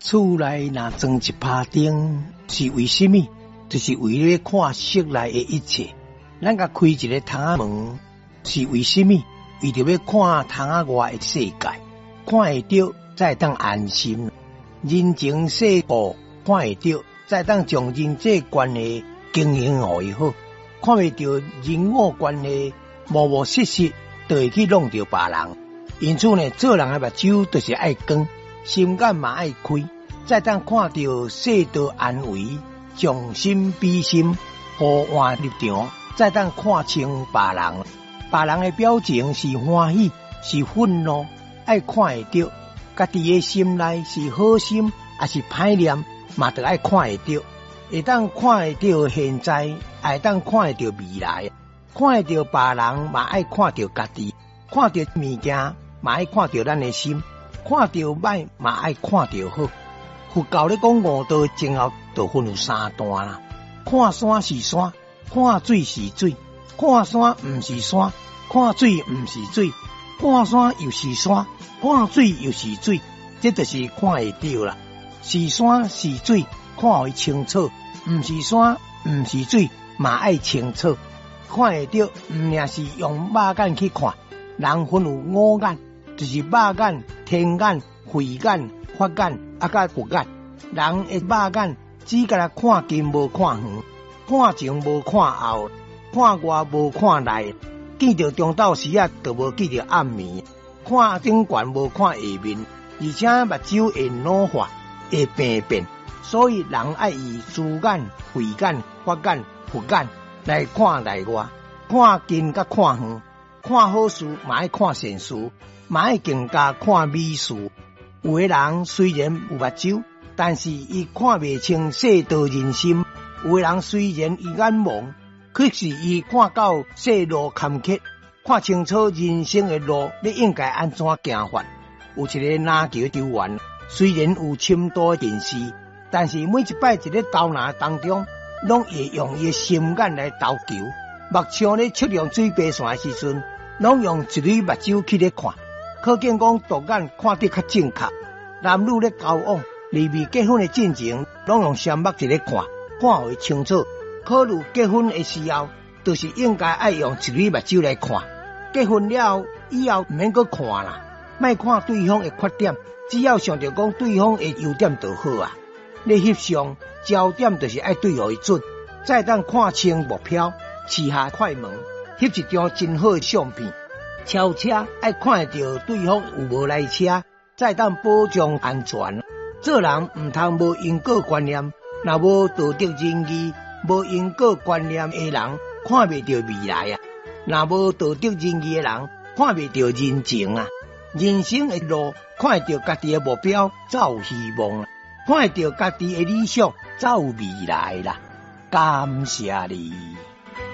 厝内若装一帕灯，是为什么？就是为了看室内的一切。咱甲开一个窗仔门，是为什么？为着要看窗仔外的世界，看会到才当安心。人情世故看会到，才当将人际关系经营互伊好。看袂到人我关系模模实实，就会去弄着别人。因此呢，做人的目睭就是爱光，心眼嘛爱开，才当看到世道安危，将心比心，互换立场，才当看清别人。别人的表情是欢喜，是愤怒，爱看会到。家己的心内是好心，还是歹念，嘛得爱看会到。会当看会到现在，会当看会到未来，看会到别人嘛爱看到家己，看到物件嘛爱看到咱的心，看到歹嘛爱看到好。佛教咧讲五道前后就分有三段啦，看山是山，看水是水，看山毋是山，看水毋是水，看山又是山，看水又是水，这就是看会到啦。是山是水，看会清楚。毋是山，毋是水，嘛爱清楚，看会到。毋仅是用肉眼去看，人分有五眼，就是肉眼、天眼、慧眼、法眼，甲佛眼。人的肉眼只甲来看近无看远，看前无看后，看外无看内，见到中昼时啊，就无见到暗暝，看顶悬无看下面，而且目睭会老化，会病变。所以人爱以智眼、慧眼、法眼、佛眼来看内外，看近甲看远，看好事嘛爱看善事，嘛爱更加看美事。有的人虽然有目睭，但是伊看袂清世道人心；有的人虽然伊眼盲，可是伊看到世路坎坷，看清楚人生的路要应该安怎行法。有一个篮球球员，虽然有深度的见识。但是每一摆一个投篮当中，拢会用伊心眼来投球。目像咧测量水平线的时阵，拢用一蕊目睭去咧看，可见讲独眼看得较正确。男女咧交往、离未结婚的进程，拢用双目一咧看，看会清楚。考虑结婚的时候，就是应该爱用一蕊目睭来看。结婚了以后，唔免搁看啦，莫看对方的缺点，只要想着讲对方的优点就好啊。咧翕相焦点就是爱对互伊准，再当看清目标，试下快门，翕一张真好的相片。超车爱看到对方有无来车，再当保障安全。做人唔通无因果观念，若无道德仁义，无因果观念的人看袂到未来啊！若无道德仁义的人看袂到人情啊！人生的路看到家己的目标，才有希望啊！看到家己的理想，才有未来啦！感谢你。